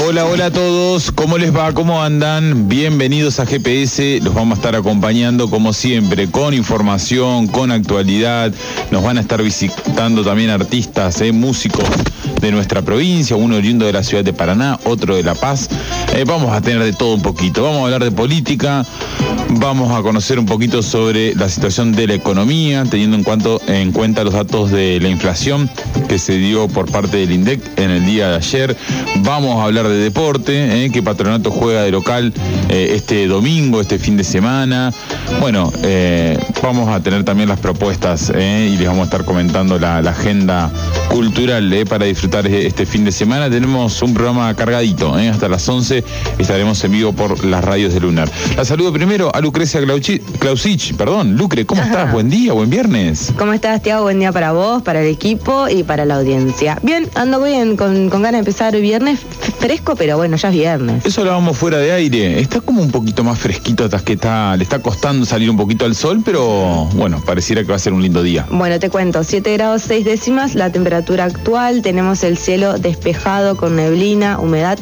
Hola, hola a todos, ¿cómo les va? ¿Cómo andan? Bienvenidos a GPS, los vamos a estar acompañando como siempre, con información, con actualidad. Nos van a estar visitando también artistas, músicos de nuestra provincia, uno oriundo de la ciudad de Paraná, otro de La Paz. Vamos a tener de todo un poquito, vamos a hablar de política, vamos a conocer un poquito sobre la situación de la economía, teniendo en cuenta los datos de la inflación que se dio por parte del INDEC en el día de ayer. Vamos a hablar de deporte, que Patronato juega de local este domingo, este fin de semana. Bueno, vamos a tener también las propuestas y les vamos a estar comentando la agenda cultural para disfrutar este fin de semana. Tenemos un programa cargadito, hasta las 11 estaremos en vivo por las radios de Lunar. La saludo primero a Lucrecia Clausich, Lucre, ¿cómo estás? Buen día, buen viernes. ¿Cómo estás, Tiago? Buen día para vos, para el equipo y para la audiencia. Bien, ando bien, con ganas de empezar el viernes fresco, pero bueno, ya es viernes. Eso lo vamos fuera de aire. Está como un poquito más fresquito, hasta que le está costando salir un poquito al sol, pero bueno, pareciera que va a ser un lindo día. Bueno, te cuento, 7 grados 6 décimas, la temperatura actual, tenemos el cielo despejado con neblina, humedad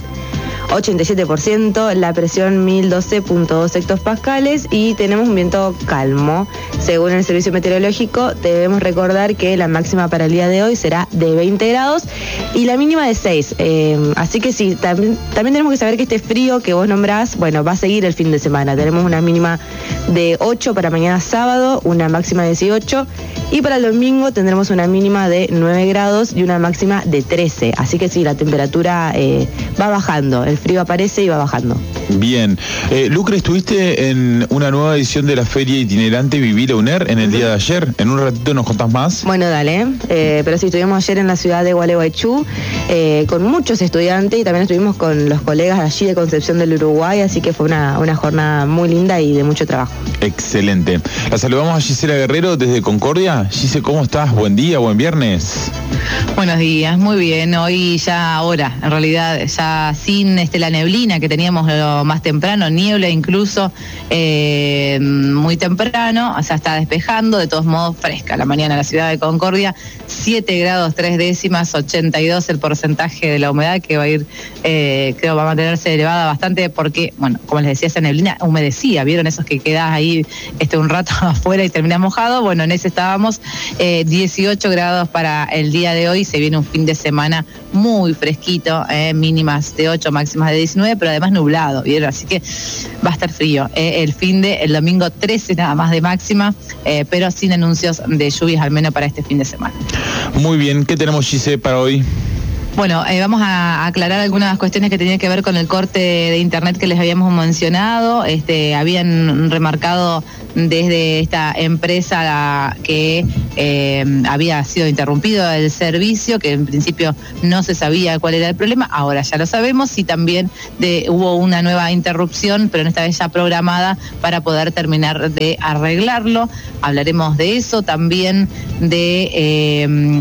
87%, la presión 1012.2 hectopascales y tenemos un viento calmo. Según el servicio meteorológico, debemos recordar que la máxima para el día de hoy será de 20 grados y la mínima de 6. Así que sí, también tenemos que saber que este frío que vos nombrás, bueno, va a seguir el fin de semana. Tenemos una mínima de 8 para mañana sábado, una máxima de 18 y para el domingo tendremos una mínima de 9 grados y una máxima de 13. Así que sí, la temperatura va bajando. El frío aparece y va bajando. Bien. Lucre, estuviste en una nueva edición de la Feria Itinerante Vivir a UNER en el día de ayer. En un ratito nos contás más. Bueno, dale. Pero sí, estuvimos ayer en la ciudad de Gualeguaychú con muchos estudiantes y también estuvimos con los colegas allí de Concepción del Uruguay, así que fue una jornada muy linda y de mucho trabajo. Excelente. La saludamos a Gisela Guerrero desde Concordia. Gise, ¿cómo estás? Buen día, buen viernes. Buenos días, muy bien. Hoy ya ahora, en realidad, ya sin la neblina que teníamos más temprano, niebla incluso, muy temprano, o sea, está despejando, de todos modos fresca la mañana en la ciudad de Concordia, 7 grados 3 décimas, 82 el porcentaje de la humedad que va a ir, creo va a mantenerse elevada bastante porque, bueno, como les decía, esa neblina humedecía, ¿vieron esos que quedás ahí un rato afuera y terminás mojado? Bueno, en ese estábamos, 18 grados para el día de hoy, se viene un fin de semana muy fresquito, mínimas de 8, máximas de 19, pero además nublado, ¿vieron? Así que va a estar frío. El domingo 13 nada más de máxima, pero sin anuncios de lluvias, al menos para este fin de semana. Muy bien, ¿qué tenemos, Gise, para hoy? Bueno, vamos a aclarar algunas cuestiones que tenían que ver con el corte de internet que les habíamos mencionado. Habían remarcado desde esta empresa que había sido interrumpido el servicio, que en principio no se sabía cuál era el problema, ahora ya lo sabemos, y también hubo una nueva interrupción, pero en esta vez ya programada para poder terminar de arreglarlo. Hablaremos de eso, también de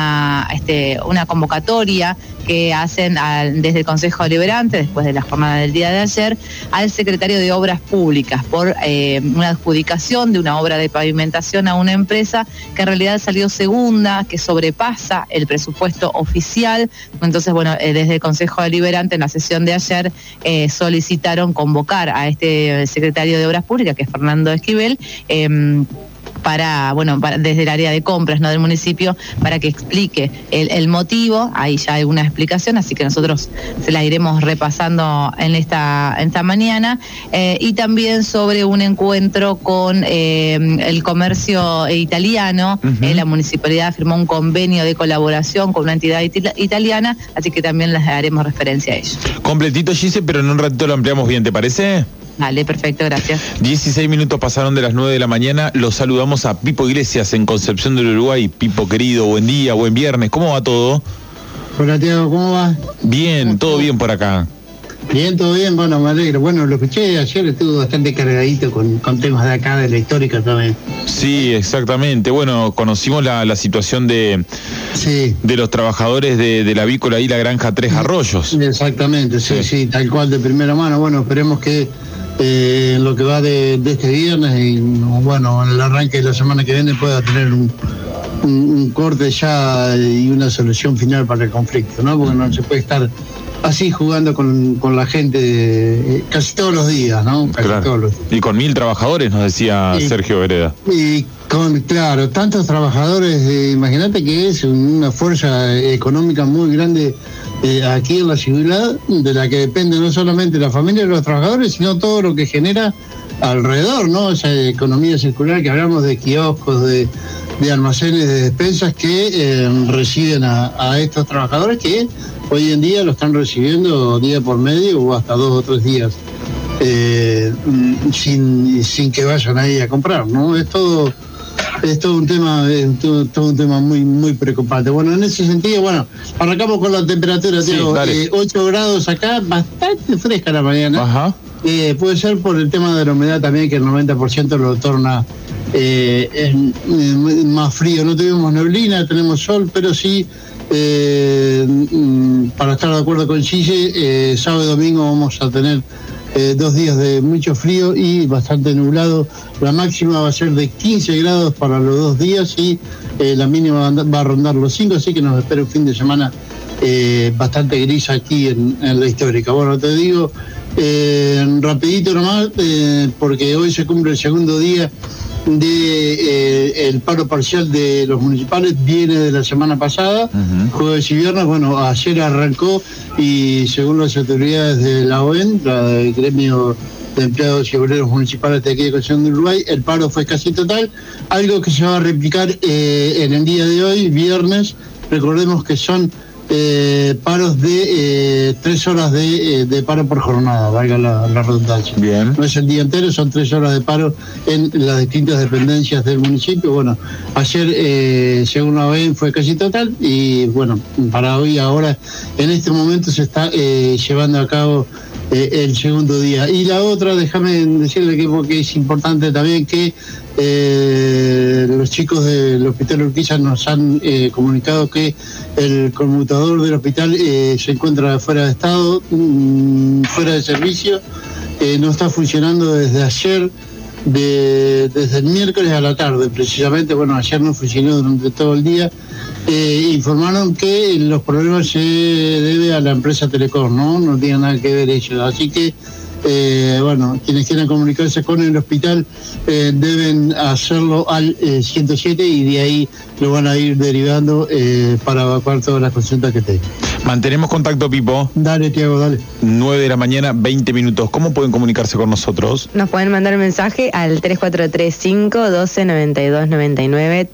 una convocatoria que hacen desde el Consejo Deliberante, después de la jornada del día de ayer, al secretario de Obras Públicas por una adjudicación de una obra de pavimentación a una empresa que en realidad salió segunda, que sobrepasa el presupuesto oficial. Entonces, bueno, desde el Consejo Deliberante en la sesión de ayer solicitaron convocar a este secretario de Obras Públicas, que es Fernando Esquivel, desde el área de compras, ¿no?, del municipio, para que explique el motivo. Ahí ya hay una explicación, así que nosotros se la iremos repasando en esta mañana, y también sobre un encuentro con el comercio italiano. La municipalidad firmó un convenio de colaboración con una entidad italiana, así que también les daremos referencia a ello. Completito, Gise, pero en un ratito lo ampliamos bien, ¿te parece? Vale, perfecto, gracias. 16 minutos pasaron de las 9 de la mañana. Los saludamos a Pipo Iglesias en Concepción del Uruguay. Pipo, querido, buen día, buen viernes. ¿Cómo va todo? Hola, Tiago, ¿cómo va? Bien, todo bien por acá. Bien, todo bien, bueno, me alegro. Bueno, lo escuché ayer, estuvo bastante cargadito con temas de acá, de la histórica también. Sí, exactamente. Bueno, conocimos la situación de los trabajadores de la avícola y la granja Tres Arroyos. Exactamente, sí, tal cual, de primera mano. Bueno, esperemos que en lo que va de este viernes y bueno, en el arranque de la semana que viene pueda tener un corte ya y una solución final para el conflicto, ¿no? Porque no se puede estar así jugando con la gente casi todos los días, ¿no? Casi claro. todos los días. Y con 1.000 trabajadores, nos decía Sergio Vereda. Y con, claro, tantos trabajadores, imagínate que es una fuerza económica muy grande aquí en la ciudad, de la que depende no solamente la familia de los trabajadores, sino todo lo que genera alrededor, ¿no? Esa economía circular que hablamos de kioscos, de almacenes, de despensas que reciben a estos trabajadores que hoy en día lo están recibiendo día por medio o hasta 2 o 3 días sin que vayan ahí a comprar, ¿no? Es todo un tema muy muy preocupante. Bueno, en ese sentido, bueno, arrancamos con la temperatura, Tiago. 8 grados acá, bastante fresca la mañana. Ajá. Puede ser por el tema de la humedad también, que el 90% lo torna más frío. No tuvimos neblina, tenemos sol, pero sí, para estar de acuerdo con Chille, sábado y domingo vamos a tener 2 días de mucho frío y bastante nublado. La máxima va a ser de 15 grados para los 2 días y la mínima va a rondar los 5, así que nos espera un fin de semana bastante gris aquí en la histórica. Bueno, te digo rapidito nomás, porque hoy se cumple el segundo día de el paro parcial de los municipales, viene de la semana pasada, jueves y viernes. Bueno, ayer arrancó y según las autoridades de la OEN, del gremio de empleados y obreros municipales de aquí de Concepción de Uruguay, el paro fue casi total, algo que se va a replicar en el día de hoy, viernes. Recordemos que son paros de 3 horas de paro por jornada, valga la redundancia. Bien. No es el día entero, son 3 horas de paro en las distintas dependencias del municipio. Bueno, ayer, según la OEM, fue casi total y bueno, para hoy, ahora, en este momento se está llevando a cabo el segundo día. Y la otra, déjame decirle que porque es importante también que los chicos del Hospital Urquiza nos han comunicado que el conmutador del hospital se encuentra fuera de estado, fuera de servicio, no está funcionando desde ayer, desde el miércoles a la tarde precisamente. Bueno, ayer no funcionó durante todo el día. Informaron que los problemas se debe a la empresa Telecom, no tiene nada que ver ellos, así que bueno, quienes quieran comunicarse con el hospital deben hacerlo al 107 y de ahí lo van a ir derivando para evacuar todas las consultas que tengan. Mantenemos contacto, Pipo. Dale, Tiago, dale. 9 de la mañana, 20 minutos. ¿Cómo pueden comunicarse con nosotros? Nos pueden mandar un mensaje al 3435-129299,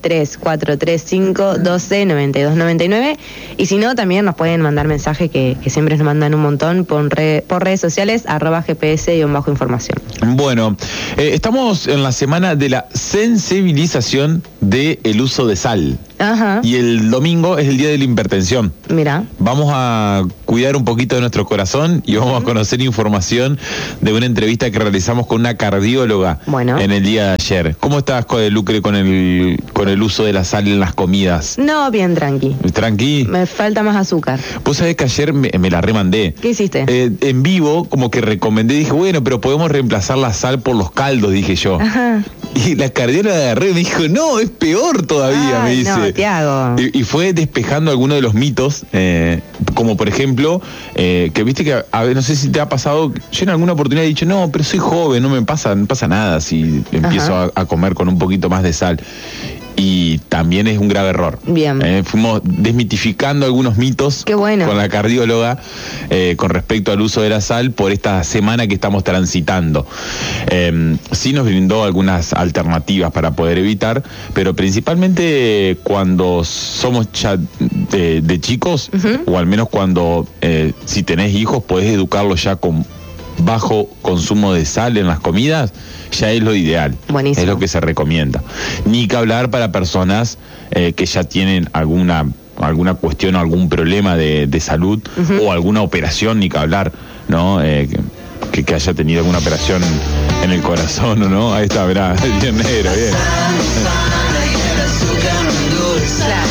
3435-129299, y si no, también nos pueden mandar mensajes que siempre nos mandan un montón por redes sociales, @GPS_información. Bueno, estamos en la semana de la sensibilización del uso de sal. Ajá. Y el domingo es el día de la hipertensión. Mira. Vamos a cuidar un poquito de nuestro corazón y vamos a conocer información de una entrevista que realizamos con una cardióloga en el día de ayer. ¿Cómo estás, Lucre, con el uso de la sal en las comidas? No, bien tranqui. ¿Tranqui? Me falta más azúcar. Vos sabés que ayer me la remandé. ¿Qué hiciste? En vivo, como que recomendé, dije, bueno, pero podemos reemplazar la sal por los caldos, dije yo. Ajá. Y la cardióloga agarré y me dijo, no, es peor todavía, me dice. No, Tiago. Y fue despejando algunos de los mitos, como por ejemplo, que viste que, a ver, no sé si te ha pasado, yo en alguna oportunidad he dicho, no, pero soy joven, no pasa nada si empiezo a comer con un poquito más de sal. Y también es un grave error. Bien. Fuimos desmitificando algunos mitos con la cardióloga con respecto al uso de la sal por esta semana que estamos transitando. Sí nos brindó algunas alternativas para poder evitar, pero principalmente cuando somos ya de chicos, o al menos cuando si tenés hijos podés educarlos ya con bajo consumo de sal en las comidas, ya es lo ideal. Buenísimo. Es lo que se recomienda. Ni que hablar para personas que ya tienen alguna cuestión o algún problema de salud o alguna operación, ni que hablar, ¿no? Que haya tenido alguna operación en el corazón, ¿o no? Ahí está, verá, bien negro, bien. Claro.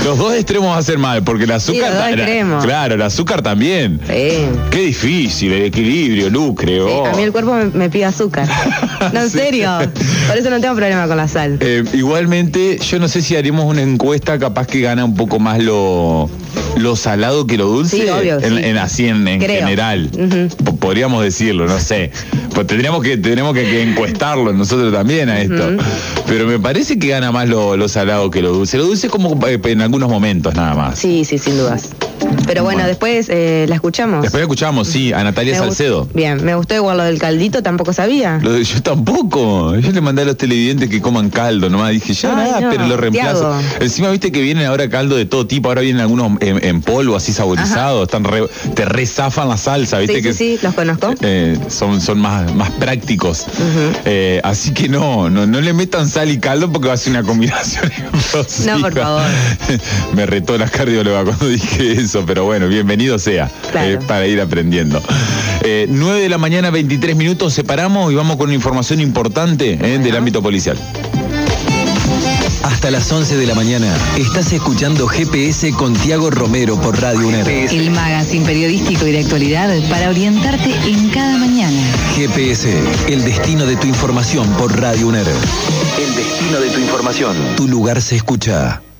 Los dos extremos hacen mal, porque el azúcar... Sí, los dos extremos. Claro, el azúcar también. Sí. Qué difícil, el equilibrio, Lucre. Sí, a mí el cuerpo me pide azúcar. No, en Sí. serio. Por eso no tengo problema con la sal. Igualmente, yo no sé si haremos una encuesta, capaz que gana un poco más lo salado que lo dulce. Sí, obvio, sí. Así en general. Podríamos decirlo, no sé. Pues tenemos que encuestarlo nosotros también a esto. Pero me parece que gana más lo salado que lo dulce. Lo dulce como en algunos momentos nada más. Sí, sin dudas. Pero bueno, después la escuchamos. Después escuchamos, sí, a Natalia Salcedo. Bien, me gustó igual lo del caldito, tampoco sabía. Yo tampoco. Yo le mandé a los televidentes que coman caldo, nomás dije, pero lo reemplazo. Tiago. Encima viste que vienen ahora caldo de todo tipo, ahora vienen algunos en polvo, así saborizados, te rezafan la salsa, viste Sí, los conozco. Son más prácticos. Así que no le metan sal y caldo porque va a ser una combinación explosiva. No, por favor. Me retó la cardióloga cuando dije eso, pero bueno, bienvenido sea, claro. para ir aprendiendo. 9 de la mañana, 23 minutos, separamos y vamos con una información importante del ámbito policial. Hasta las 11 de la mañana estás escuchando GPS con Tiago Romero por Radio UNER. El magazine periodístico y de actualidad para orientarte en cada mañana. GPS, el destino de tu información por Radio UNER. El destino de tu información. Tu lugar se escucha.